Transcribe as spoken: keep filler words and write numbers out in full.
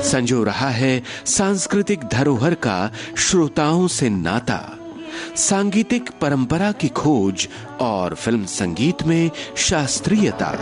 संजो रहा है सांस्कृतिक धरोहर का श्रोताओं से नाता, सांगीतिक परंपरा की खोज और फिल्म संगीत में शास्त्रीयता।